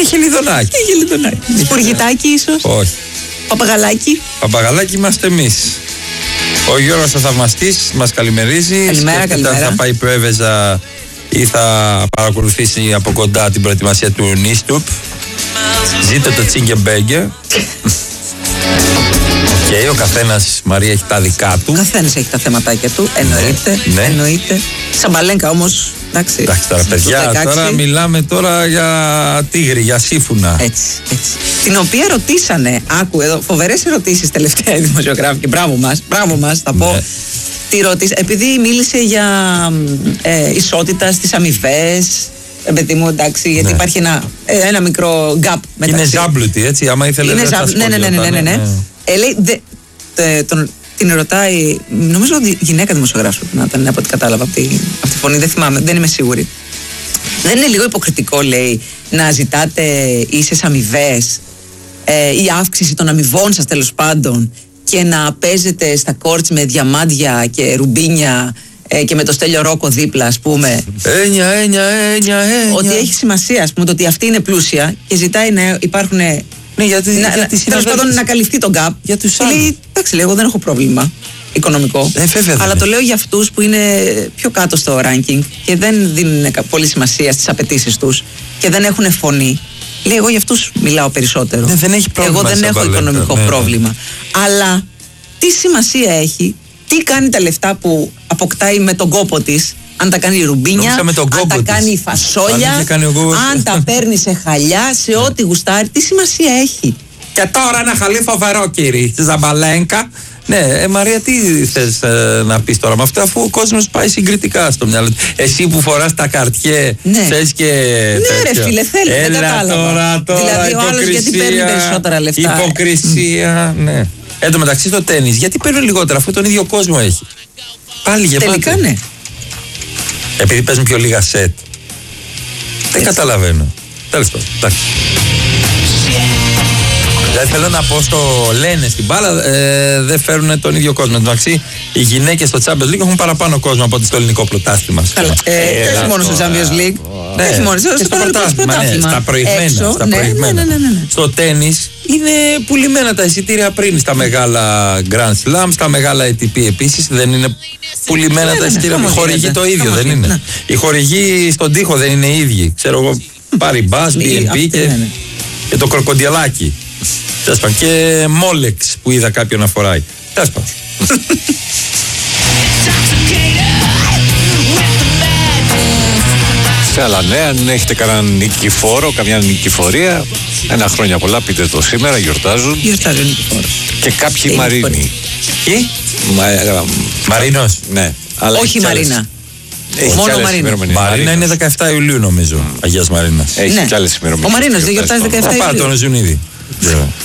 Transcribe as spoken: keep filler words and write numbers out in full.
Χελιδονάκι. Και Χελιδονάκι. Σπουργητάκι ίσως. Όχι. Παπαγαλάκι. Παπαγαλάκι είμαστε εμείς. Ο Γιώργος ο Θαυμαστής μας καλημερίζει. Καλημέρα, καλημέρα. Θα πάει προέβεζα ή θα παρακολουθήσει από κοντά την προετοιμασία του Νίστουπ. Ζήτω το Τσίγκεμπέγκε. Και ο καθένας, Μαρία, έχει τα δικά του. Ο καθένας έχει τα θεματάκια του. Εννοείται. Ναι. Εννοείται. Σαμπαλένκα όμως. Εντάξει, εντάξει τώρα, παιδιά, τώρα μιλάμε τώρα για τίγρη, για σύμφουνα. Έτσι, έτσι. Την οποία ρωτήσανε, άκου εδώ, φοβερές ερωτήσεις τελευταία οι δημοσιογράφοι. Και μπράβο μας, μπράβο μας, θα πω. Ναι. Τη ρωτήσα, επειδή μίλησε για ε, ισότητα στις αμοιβές. Ε, παιδί μου, εντάξει, γιατί ναι. υπάρχει ένα, ε, ένα μικρό gap μεταξύ. Είναι ζάμπλουτη, έτσι, άμα ήθελε να ζάμπ... ναι, ναι, ναι, ναι, ναι, ναι, ναι. Ε, λέει, δε, τε, τον, την ρωτάει, νομίζω ότι γυναίκα δημοσιογράφος να ήταν, από ό,τι κατάλαβα από τη, από τη φωνή, δεν θυμάμαι, δεν είμαι σίγουρη. Δεν είναι λίγο υποκριτικό, λέει, να ζητάτε ίσες αμοιβές ε, ή αύξηση των αμοιβών σας τέλος πάντων και να παίζετε στα κόρτς με διαμάντια και ρουμπίνια ε, και με το Στέλιο Ρόκο δίπλα, ας πούμε. Ένια, ένια, ένια, ένια. Ότι έχει σημασία, ας πούμε, το ότι αυτή είναι πλούσια και ζητάει να υπάρχουν. Ναι, γιατί, να, γιατί τέλος πάντων να καλυφθεί το gap. Για τους άλλους. Λέει, εντάξει, λέει, εγώ δεν έχω πρόβλημα οικονομικό. Ε, βέβαια, αλλά το λέω για αυτούς που είναι πιο κάτω στο ranking και δεν δίνουν πολύ σημασία στις απαιτήσεις τους και δεν έχουν φωνή. Λέει, εγώ για αυτούς μιλάω περισσότερο. Ναι, δεν έχει πρόβλημα. Εγώ δεν έχω παλέτα, οικονομικό ναι, πρόβλημα. Ναι. Αλλά τι σημασία έχει, τι κάνει τα λεφτά που αποκτάει με τον κόπο της. Αν τα κάνει ρουμπίνια, αν τα κάνει φασόλια, αν τα παίρνει σε χαλιά, σε ό,τι γουστάρει, τι σημασία έχει. Και τώρα ένα χαλί φοβερό, κύριε Ζαμπαλένκα. Ναι, ε, Μαρία, τι θες ε, να πεις τώρα με αυτό, αφού ο κόσμος πάει συγκριτικά στο μυαλό του. Εσύ που φοράς τα καρτιέ, ναι. θες και. Ναι, τέτοιο. ρε φίλε, θέλει. Έλα δεν κατάλαβα. τώρα, τώρα. Δηλαδή, ο άλλος γιατί παίρνει περισσότερα λεφτά. Υποκρισία, mm. ναι. Εν τω μεταξύ στο τένις, γιατί παίρνει λιγότερα, αφού τον ίδιο κόσμο έχει. Πάλι γεμάτο. Τελικά ναι. Επειδή παίζουν πιο λίγα σετ. Δεν καταλαβαίνω. Τέλος πάντων. Δηλαδή θέλω να πω στο λένε στην μπάλα ε, δεν φέρουν τον ίδιο κόσμο. Εντάξει, οι γυναίκες στο Champions League έχουν παραπάνω κόσμο από ότι στο ελληνικό πρωτάθλημα. Καλά. Ε, όχι μόνο στο Champions League. Ναι, όχι μόνο στο πρωτάθλημα. Ναι, στα προηγμένα. Στα ναι, προηγμένα. Ναι, ναι, ναι, ναι. Στο τένις είναι πουλημένα τα εισιτήρια πριν στα μεγάλα Grand Slam, στα μεγάλα έι τι πι επίσης. Δεν είναι πουλημένα ναι, τα εισιτήρια. Ναι, ναι, οι χορηγοί το ίδιο δεν είναι. Ναι. Οι χορηγοί στον τοίχο δεν είναι οι ίδιοι. Ξέρω εγώ, Paris, μπι εν μπι και, και το κροκοντιαλάκι. Και Μόλεξ που είδα κάποιον να φοράει. Τέλος πάντων. Σε άλλα νέα, αν έχετε κανέναν νικηφόρο, καμιά νικηφορία, ένα χρόνια πολλά, πείτε το σήμερα, γιορτάζουν. Γιορτάζουν νικηφόρο. Και κάποιοι Μαρίνοι. Τι? Μα, ε, Μαρίνος. Ναι. Αλλά όχι Μαρίνα. Έχει μόνο Μαρίνα. Μαρίνα είναι δεκαεφτά Ιουλίου νομίζω, mm. Αγίας Μαρίνας. Έχει ναι. κι άλλες ημερομηνίες. Ο Μαρίνος δεν γιορτάζει δεκαεφτά Ιουλίου. Παπά τον ζουν ήδη.